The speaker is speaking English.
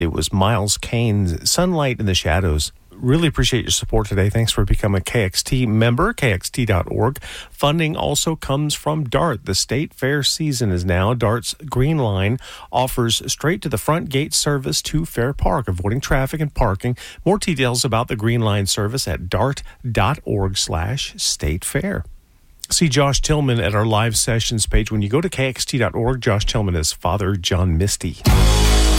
It was Miles Kane's Sunlight in the Shadows. Really appreciate your support today. Thanks for becoming a KXT member, kxt.org. Funding also comes from DART. The state fair season is now. DART's Green Line offers straight to the front gate service to Fair Park, avoiding traffic and parking. More details about the Green Line service at dart.org/state fair. See Josh Tillman at our live sessions page. When you go to kxt.org, Josh Tillman is Father John Misty.